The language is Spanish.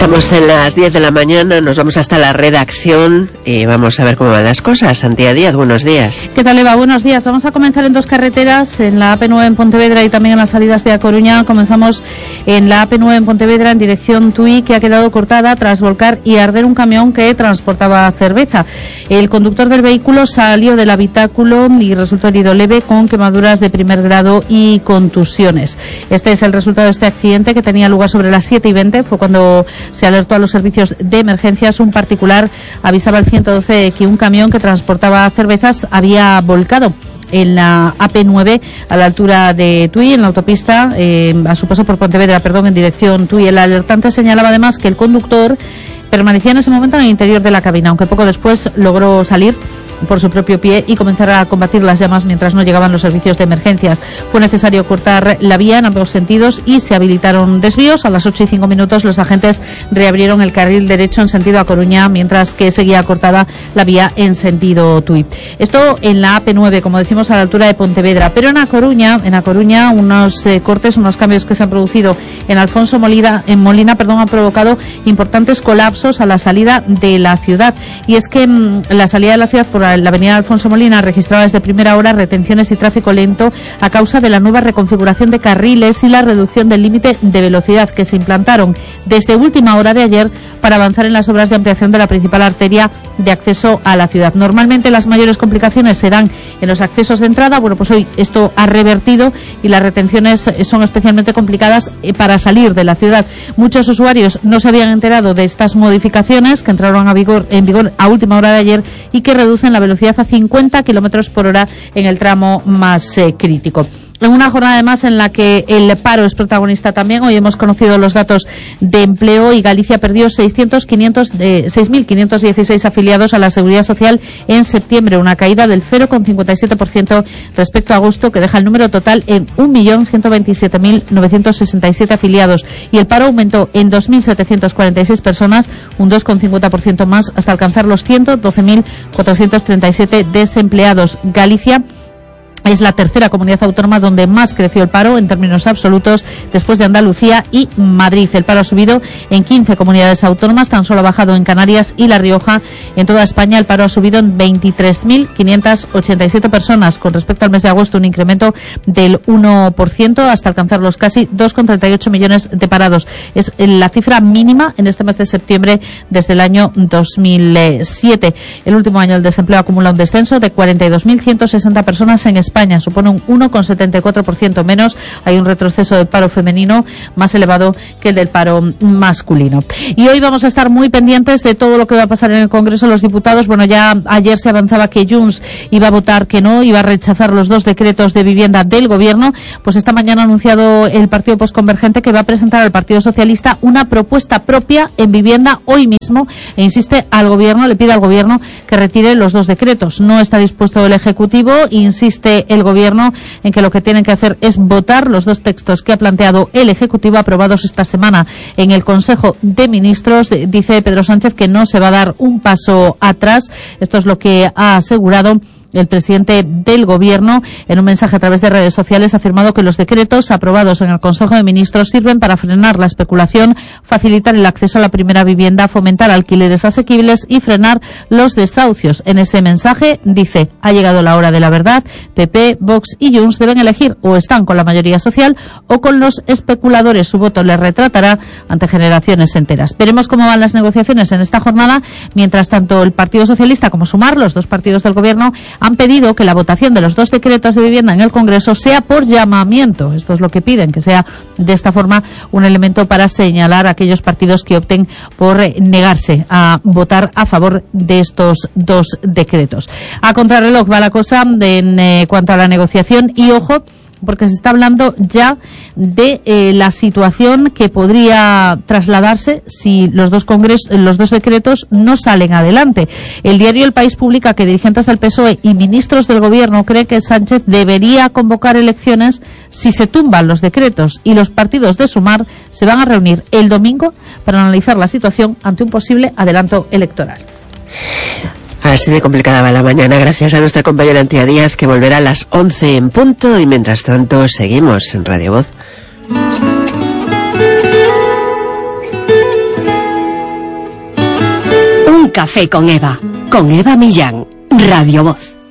Estamos en las 10 de la mañana, nos vamos hasta la redacción y vamos a ver cómo van las cosas. Santía Díaz, buenos días. ¿Qué tal, Eva? Buenos días. Vamos a comenzar en dos carreteras, en la AP9 en Pontevedra y también en las salidas de A Coruña. Comenzamos en la AP9 en Pontevedra en dirección Tui, que ha quedado cortada tras volcar y arder un camión que transportaba cerveza. El conductor del vehículo salió del habitáculo y resultó herido leve con quemaduras de primer grado y contusiones. Este es el resultado de este accidente que tenía lugar sobre las 7:20. Fue cuando se alertó a los servicios de emergencias. Un particular avisaba al 112 que un camión que transportaba cervezas había volcado en la AP9 a la altura de Tui, en la autopista, a su paso por Pontevedra, en dirección Tui. El alertante señalaba además que el conductor permanecía en ese momento en el interior de la cabina, aunque poco después logró salir por su propio pie y comenzar a combatir las llamas mientras no llegaban los servicios de emergencias. Fue necesario cortar la vía en ambos sentidos y se habilitaron desvíos. A las 8:05 los agentes reabrieron el carril derecho en sentido A Coruña, mientras que seguía cortada la vía en sentido Tui. Esto en la AP9, como decimos, a la altura de Pontevedra. Pero en A Coruña unos cortes, unos cambios que se han producido en Alfonso Molina, han provocado importantes colapsos a la salida de la ciudad. Y es que la salida de la ciudad por la avenida Alfonso Molina registraba desde primera hora retenciones y tráfico lento a causa de la nueva reconfiguración de carriles y la reducción del límite de velocidad que se implantaron desde última hora de ayer para avanzar en las obras de ampliación de la principal arteria de acceso a la ciudad. Normalmente las mayores complicaciones se dan en los accesos de entrada. Bueno, pues hoy esto ha revertido y las retenciones son especialmente complicadas para salir de la ciudad. Muchos usuarios no se habían enterado de estas modificaciones que entraron en vigor a última hora de ayer y que reducen la velocidad a 50 kilómetros por hora en el tramo más crítico. En una jornada además en la que el paro es protagonista también. Hoy hemos conocido los datos de empleo y Galicia perdió 6.516 afiliados a la Seguridad Social en septiembre, una caída del 0,57% respecto a agosto, que deja el número total en 1.127.967 afiliados. Y el paro aumentó en 2.746 personas, un 2,50% más, hasta alcanzar los 112.437 desempleados. Galicia es la tercera comunidad autónoma donde más creció el paro en términos absolutos, después de Andalucía y Madrid. El paro ha subido en 15 comunidades autónomas, tan solo ha bajado en Canarias y La Rioja. En toda España el paro ha subido en 23.587 personas con respecto al mes de agosto, un incremento del 1% hasta alcanzar los casi 2,38 millones de parados. Es la cifra mínima en este mes de septiembre desde el año 2007. El último año el desempleo acumula un descenso de 42.160 personas en España, supone un 1,74% menos. Hay un retroceso del paro femenino más elevado que el del paro masculino. Y hoy vamos a estar muy pendientes de todo lo que va a pasar en el Congreso de los Diputados. Bueno, ya ayer se avanzaba que Junts iba a votar que no, iba a rechazar los dos decretos de vivienda del Gobierno. Pues esta mañana ha anunciado el Partido Postconvergente que va a presentar al Partido Socialista una propuesta propia en vivienda hoy mismo e insiste al Gobierno, le pide al Gobierno que retire los dos decretos. No está dispuesto el Ejecutivo, insiste el Gobierno en que lo que tienen que hacer es votar los dos textos que ha planteado el Ejecutivo aprobados esta semana en el Consejo de Ministros. Dice Pedro Sánchez que no se va a dar un paso atrás. Esto es lo que ha asegurado el presidente del Gobierno. En un mensaje a través de redes sociales ha afirmado que los decretos aprobados en el Consejo de Ministros sirven para frenar la especulación, facilitar el acceso a la primera vivienda, fomentar alquileres asequibles y frenar los desahucios. En ese mensaje dice: ha llegado la hora de la verdad. PP, Vox y Junts deben elegir, o están con la mayoría social o con los especuladores. Su voto les retratará ante generaciones enteras. Veremos cómo van las negociaciones en esta jornada. Mientras tanto, el Partido Socialista como Sumar, los dos partidos del Gobierno, han pedido que la votación de los dos decretos de vivienda en el Congreso sea por llamamiento. Esto es lo que piden, que sea de esta forma un elemento para señalar a aquellos partidos que opten por negarse a votar a favor de estos dos decretos. A contrarreloj va la cosa en cuanto a la negociación y ojo, porque se está hablando ya de la situación que podría trasladarse si los dos decretos no salen adelante. El diario El País publica que dirigentes del PSOE y ministros del Gobierno creen que Sánchez debería convocar elecciones si se tumban los decretos, y los partidos de Sumar se van a reunir el domingo para analizar la situación ante un posible adelanto electoral. Así de complicada va la mañana, gracias a nuestra compañera Antía Díaz, que volverá a las 11 en punto, y mientras tanto seguimos en Radio Voz. Un café con Eva Millán, Radio Voz.